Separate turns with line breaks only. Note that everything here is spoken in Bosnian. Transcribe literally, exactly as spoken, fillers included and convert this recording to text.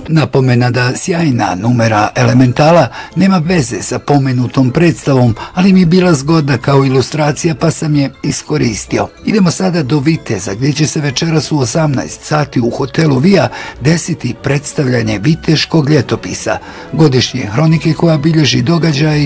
Napomena da sjajna numera Elementala nema veze sa pomenutom predstavom, ali mi je bila zgodna kao ilustracija pa sam je iskoristio. Idemo sada do Viteza gdje će se večeras u osamnaest sati u hotelu Via desiti predstavljanje Viteškog ljetopisa, godišnje hronike koja bilježi događaj